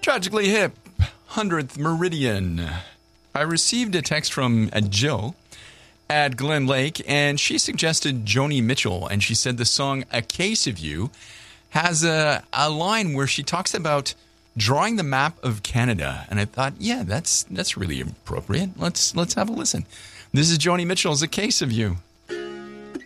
Tragically Hip, 100th Meridian. I received a text from Jill at Glen Lake, and she suggested Joni Mitchell, and she said the song A Case of You has a line where she talks about drawing the map of Canada, and I thought, yeah, that's really appropriate. Let's have a listen. This is Joni Mitchell's A Case of You.